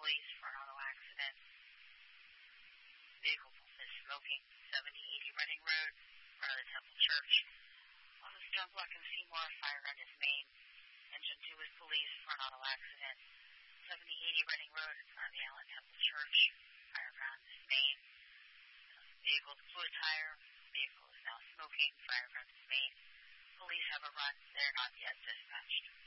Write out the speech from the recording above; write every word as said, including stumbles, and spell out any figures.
police for an auto accident. Vehicle is smoking. seventy eighty Reading Road, front of the Temple Church. Officer John Black and Seymour, fire on his main. Engine two is police for an auto accident. seventy eighty Reading Road, in front of the Allen Temple Church. Fire on his main. Vehicle is fluid tire. Vehicle is now smoking. Fire on his main. Police have a run. They're not yet dispatched.